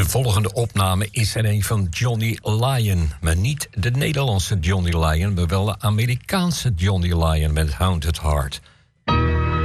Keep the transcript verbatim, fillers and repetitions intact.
De volgende opname is er een van Johnny Lyon. Maar niet de Nederlandse Johnny Lyon, maar wel de Amerikaanse Johnny Lyon met Haunted Heart.